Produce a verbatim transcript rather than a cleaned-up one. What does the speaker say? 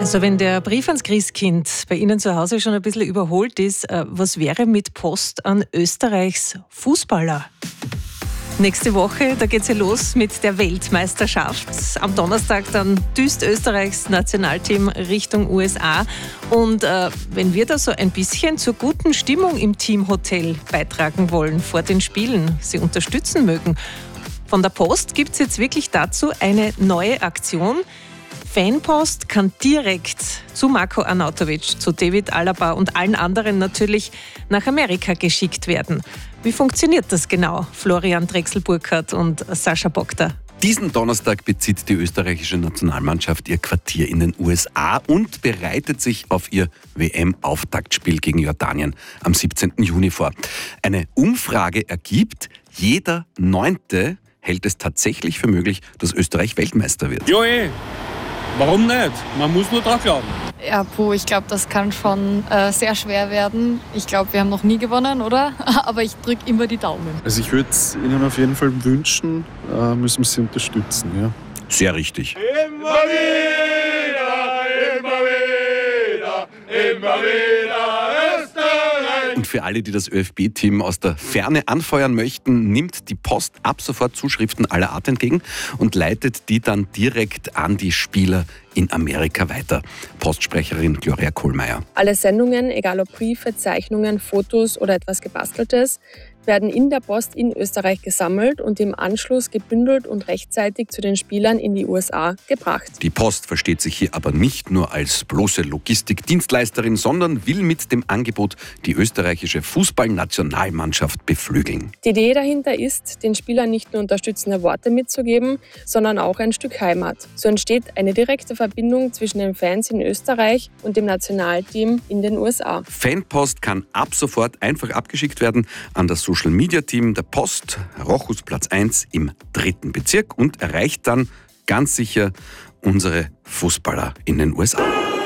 Also wenn der Brief ans Christkind bei Ihnen zu Hause schon ein bisschen überholt ist, was wäre mit Post an Österreichs Fußballer? Nächste Woche, da geht's ja los mit der Weltmeisterschaft. Am Donnerstag dann düst Österreichs Nationalteam Richtung U S A. Und äh, wenn wir da so ein bisschen zur guten Stimmung im Teamhotel beitragen wollen vor den Spielen, sie unterstützen mögen, von der Post gibt's jetzt wirklich dazu eine neue Aktion. Fanpost kann direkt zu Marko Arnautovic, zu David Alaba und allen anderen natürlich nach Amerika geschickt werden. Wie funktioniert das genau? Florian Drechsel-Burkhardt und Sascha Bogda. Diesen Donnerstag bezieht die österreichische Nationalmannschaft ihr Quartier in den U S A und bereitet sich auf ihr W M-Auftaktspiel gegen Jordanien am siebzehnten Juni vor. Eine Umfrage ergibt, jeder Neunte hält es tatsächlich für möglich, dass Österreich Weltmeister wird. Jo, eh. Warum nicht? Man muss nur dran glauben. Ja, puh, ich glaube, das kann schon äh, sehr schwer werden. Ich glaube, wir haben noch nie gewonnen, oder? Aber ich drücke immer die Daumen. Also ich würde es Ihnen auf jeden Fall wünschen, äh, müssen Sie unterstützen. Ja. Sehr richtig. Immer wieder, immer wieder, immer wieder Österreich. Und für alle, die das Ö F B-Team aus der Ferne anfeuern möchten, nimmt die Post ab sofort Zuschriften aller Art entgegen und leitet die dann direkt an die Spieler in Amerika weiter. Postsprecherin Gloria Kohlmeier. Alle Sendungen, egal ob Briefe, Zeichnungen, Fotos oder etwas Gebasteltes, werden in der Post in Österreich gesammelt und im Anschluss gebündelt und rechtzeitig zu den Spielern in die U S A gebracht. Die Post versteht sich hier aber nicht nur als bloße Logistikdienstleisterin, sondern will mit dem Angebot die österreichische Fußballnationalmannschaft beflügeln. Die Idee dahinter ist, den Spielern nicht nur unterstützende Worte mitzugeben, sondern auch ein Stück Heimat. So entsteht eine direkte Verbindung zwischen den Fans in Österreich und dem Nationalteam in den U S A. Fanpost kann ab sofort einfach abgeschickt werden an das Social-Media-Team der Post, Rochusplatz eins im dritten Bezirk und erreicht dann ganz sicher unsere Fußballer in den U S A.